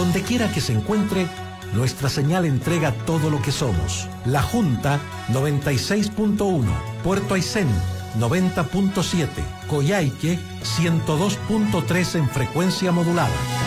Donde quiera que se encuentre, nuestra señal entrega todo lo que somos. La Junta 96.1, Puerto Aysén 90.7, Coyhaique 102.3 en frecuencia modulada.